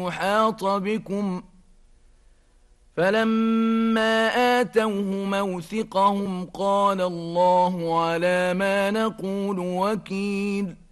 يحاط بكم فلما آتوه موثقهم قال الله على ما نقول وكيل